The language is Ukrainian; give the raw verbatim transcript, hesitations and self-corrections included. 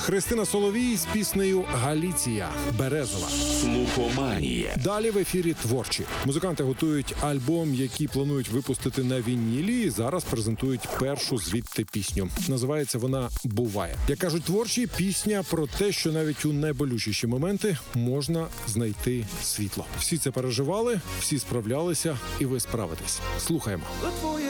Христина Соловій з піснею «Галіція» Березова. Слухоманія. Далі в ефірі творчі. Музиканти готують альбом, який планують випустити на вінілі, і зараз презентують першу звідти пісню. Називається вона «Буває». Як кажуть творчі, пісня про те, що навіть у найболючіші моменти можна знайти світло. Всі це переживали, всі справлялися, і ви справитесь. Слухаємо. Твоє